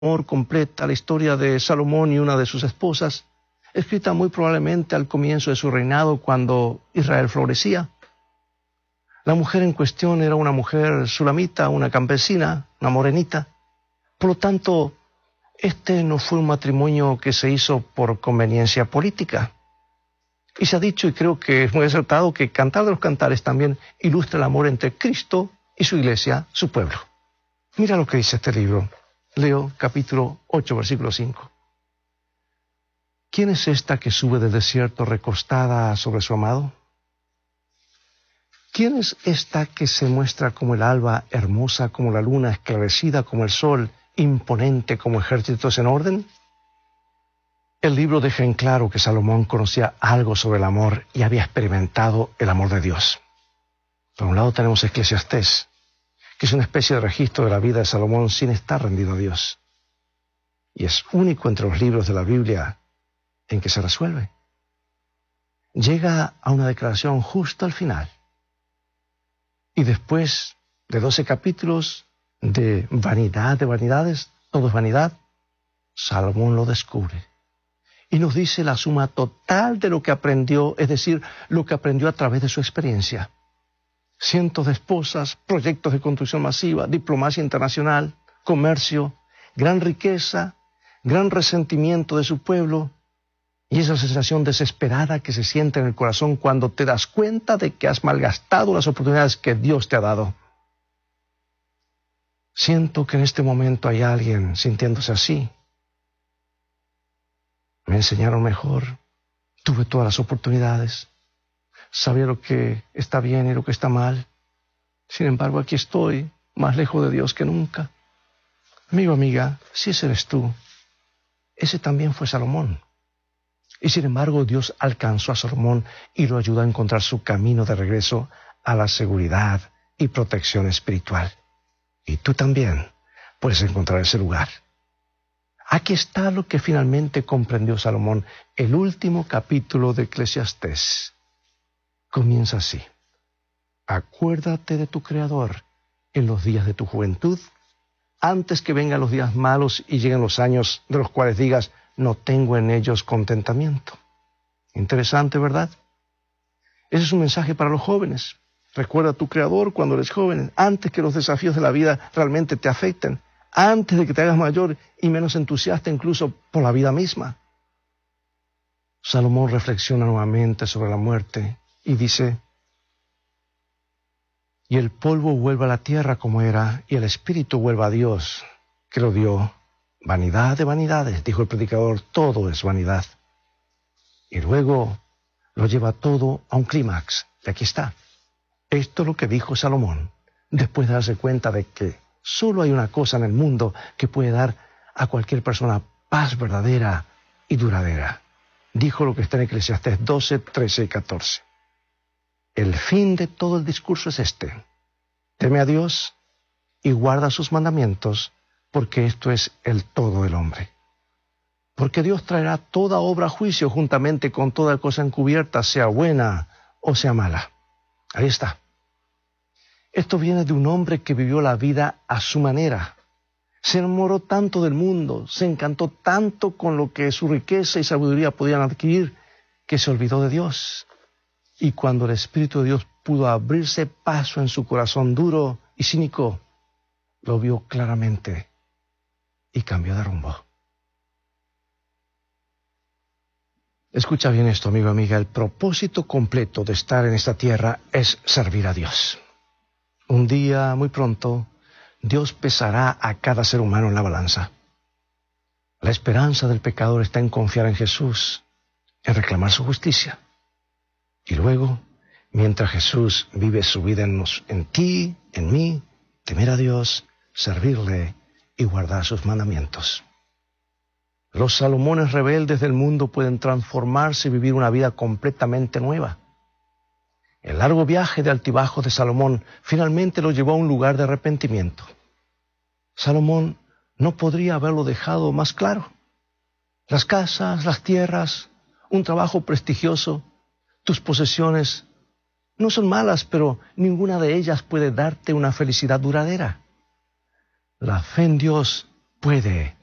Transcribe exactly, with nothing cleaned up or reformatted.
amor completa la historia de Salomón y una de sus esposas, escrita muy probablemente al comienzo de su reinado cuando Israel florecía. La mujer en cuestión era una mujer sulamita, una campesina, una morenita. Por lo tanto, este no fue un matrimonio que se hizo por conveniencia política. Y se ha dicho, y creo que es muy acertado, que Cantar de los Cantares también ilustra el amor entre Cristo y su iglesia, su pueblo. Mira lo que dice este libro. Leo capítulo ocho, versículo cinco. ¿Quién es esta que sube del desierto recostada sobre su amado? ¿Quién es esta que se muestra como el alba, hermosa como la luna, esclarecida como el sol, imponente como ejércitos en orden? El libro deja en claro que Salomón conocía algo sobre el amor y había experimentado el amor de Dios. Por un lado tenemos Eclesiastés, que es una especie de registro de la vida de Salomón sin estar rendido a Dios. Y es único entre los libros de la Biblia en que se resuelve. Llega a una declaración justo al final. Y después de doce capítulos de vanidad de vanidades, todo es vanidad, Salomón lo descubre. Y nos dice la suma total de lo que aprendió, es decir, lo que aprendió a través de su experiencia. Cientos de esposas, proyectos de construcción masiva, diplomacia internacional, comercio, gran riqueza, gran resentimiento de su pueblo, y esa sensación desesperada que se siente en el corazón cuando te das cuenta de que has malgastado las oportunidades que Dios te ha dado. Siento que en este momento hay alguien sintiéndose así. Me enseñaron mejor, tuve todas las oportunidades, sabía lo que está bien y lo que está mal. Sin embargo, aquí estoy, más lejos de Dios que nunca. Amigo, amiga, si ese eres tú, ese también fue Salomón. Y sin embargo, Dios alcanzó a Salomón y lo ayudó a encontrar su camino de regreso a la seguridad y protección espiritual. Y tú también puedes encontrar ese lugar. Aquí está lo que finalmente comprendió Salomón. El último capítulo de Eclesiastés comienza así. Acuérdate de tu Creador en los días de tu juventud, antes que vengan los días malos y lleguen los años de los cuales digas, no tengo en ellos contentamiento. Interesante, ¿verdad? Ese es un mensaje para los jóvenes. Recuerda a tu Creador cuando eres joven, antes que los desafíos de la vida realmente te afecten, antes de que te hagas mayor y menos entusiasta incluso por la vida misma. Salomón reflexiona nuevamente sobre la muerte y dice, y el polvo vuelva a la tierra como era, y el espíritu vuelva a Dios, que lo dio. Vanidad de vanidades, dijo el predicador, todo es vanidad. Y luego lo lleva todo a un clímax. Y aquí está. Esto es lo que dijo Salomón, después de darse cuenta de que solo hay una cosa en el mundo que puede dar a cualquier persona paz verdadera y duradera. Dijo lo que está en Eclesiastés doce, trece y catorce. El fin de todo el discurso es este. Teme a Dios y guarda sus mandamientos, porque esto es el todo del hombre. Porque Dios traerá toda obra a juicio juntamente con toda cosa encubierta, sea buena o sea mala. Ahí está. Esto viene de un hombre que vivió la vida a su manera. Se enamoró tanto del mundo, se encantó tanto con lo que su riqueza y sabiduría podían adquirir, que se olvidó de Dios. Y cuando el Espíritu de Dios pudo abrirse paso en su corazón duro y cínico, lo vio claramente y cambió de rumbo. Escucha bien esto, amigo, amiga. El propósito completo de estar en esta tierra es servir a Dios. Un día, muy pronto, Dios pesará a cada ser humano en la balanza. La esperanza del pecador está en confiar en Jesús, en reclamar su justicia. Y luego, mientras Jesús vive su vida en, nos, en ti, en mí, temer a Dios, servirle y guardar sus mandamientos. Los Salomones rebeldes del mundo pueden transformarse y vivir una vida completamente nueva. El largo viaje de altibajos de Salomón finalmente lo llevó a un lugar de arrepentimiento. Salomón no podría haberlo dejado más claro. Las casas, las tierras, un trabajo prestigioso, tus posesiones, no son malas, pero ninguna de ellas puede darte una felicidad duradera. La fe en Dios puede